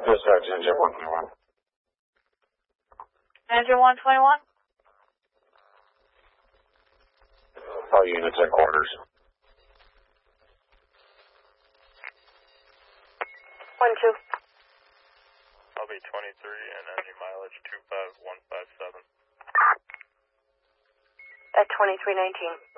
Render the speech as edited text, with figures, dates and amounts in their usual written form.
Dispatch engine 121. Engine 121? All units at quarters. 1-2. I'll be 23 and engine mileage 25157. At 2319.